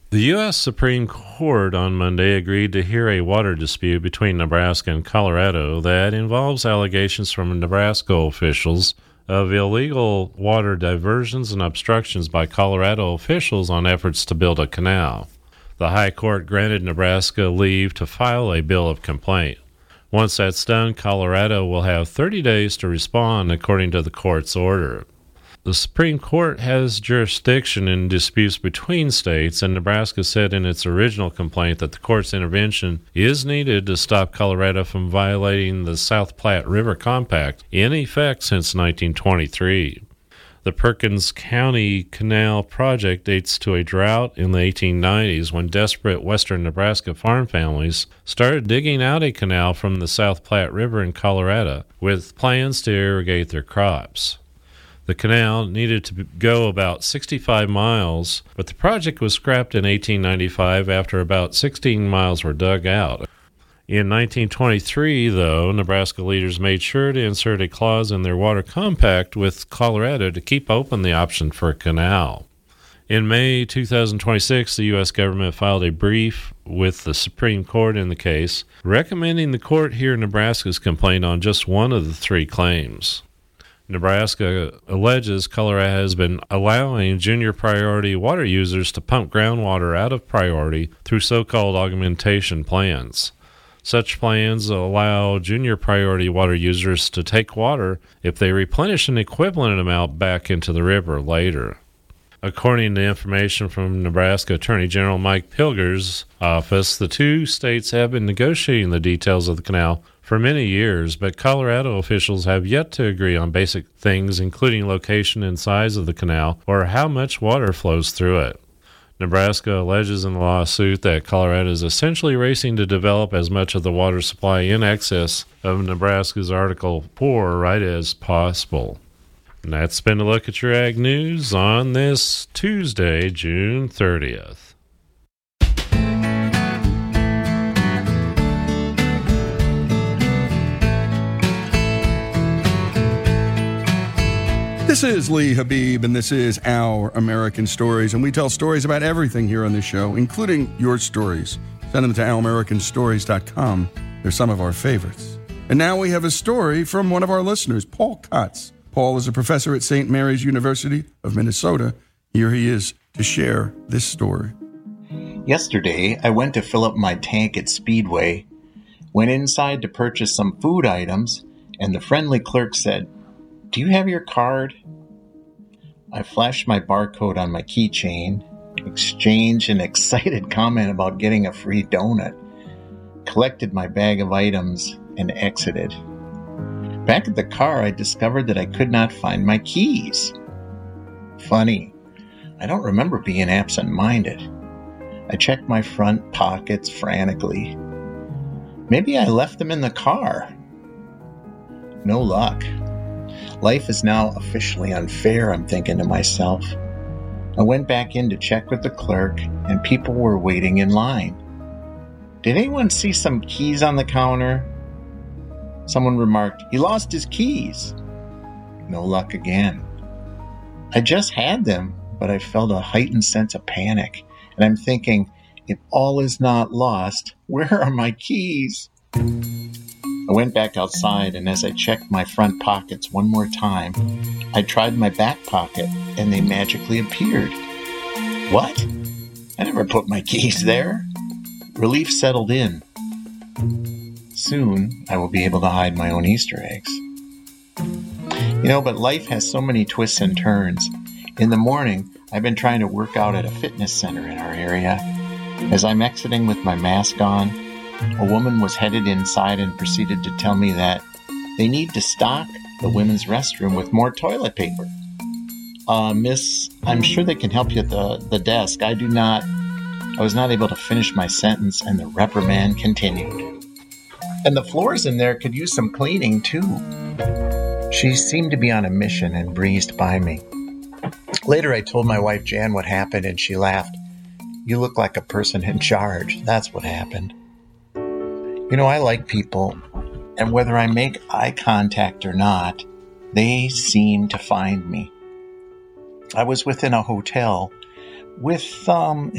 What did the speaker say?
The U.S. Supreme Court on Monday agreed to hear a water dispute between Nebraska and Colorado that involves allegations from Nebraska officials of illegal water diversions and obstructions by Colorado officials on efforts to build a canal. The High Court granted Nebraska leave to file a bill of complaint. Once that's done, Colorado will have 30 days to respond according to the court's order. The Supreme Court has jurisdiction in disputes between states, and Nebraska said in its original complaint that the court's intervention is needed to stop Colorado from violating the South Platte River Compact, in effect since 1923. The Perkins County Canal project dates to a drought in the 1890s when desperate western Nebraska farm families started digging out a canal from the South Platte River in Colorado with plans to irrigate their crops. The canal needed to go about 65 miles, but the project was scrapped in 1895 after about 16 miles were dug out. In 1923, though, Nebraska leaders made sure to insert a clause in their water compact with Colorado to keep open the option for a canal. In May 2026, the U.S. government filed a brief with the Supreme Court in the case, recommending the court hear Nebraska's complaint on just one of the three claims. Nebraska alleges Colorado has been allowing junior priority water users to pump groundwater out of priority through so-called augmentation plans. Such plans allow junior priority water users to take water if they replenish an equivalent amount back into the river later. According to information from Nebraska Attorney General Mike Pilger's office, the two states have been negotiating the details of the canal for many years, but Colorado officials have yet to agree on basic things, including location and size of the canal or how much water flows through it. Nebraska alleges in the lawsuit that Colorado is essentially racing to develop as much of the water supply in excess of Nebraska's Article 4 right as possible. And that's been a look at your Ag News on this Tuesday, June 30th. This is Lee Habib, and this is Our American Stories, and we tell stories about everything here on this show, including your stories. Send them to ouramericanstories.com. They're some of our favorites. And now we have a story from one of our listeners, Paul Kotz. Paul is a professor at St. Mary's University of Minnesota. Here he is to share this story. Yesterday, I went to fill up my tank at Speedway, went inside to purchase some food items, and the friendly clerk said, "Do you have your card?" I flashed my barcode on my keychain, exchanged an excited comment about getting a free donut, collected my bag of items, and exited. Back at the car, I discovered that I could not find my keys. Funny, I don't remember being absent-minded. I checked my front pockets frantically. Maybe I left them in the car. No luck. Life is now officially unfair, I'm thinking to myself. I went back in to check with the clerk, and people were waiting in line. Did anyone see some keys on the counter? Someone remarked, "He lost his keys." No luck again. I just had them, but I felt a heightened sense of panic, and I'm thinking, if all is not lost, where are my keys? I went back outside, and as I checked my front pockets one more time, I tried my back pocket, and they magically appeared. What? I never put my keys there. Relief settled in. Soon, I will be able to hide my own Easter eggs. But life has so many twists and turns. In the morning, I've been trying to work out at a fitness center in our area. As I'm exiting with my mask on, a woman was headed inside and proceeded to tell me that they need to stock the women's restroom with more toilet paper. Miss, I'm sure they can help you at the desk. I was not able to finish my sentence, and the reprimand continued. And the floors in there could use some cleaning, too. She seemed to be on a mission and breezed by me. Later, I told my wife Jan what happened, and she laughed. "You look like a person in charge. That's what happened." I like people, and whether I make eye contact or not, they seem to find me. I was within a hotel with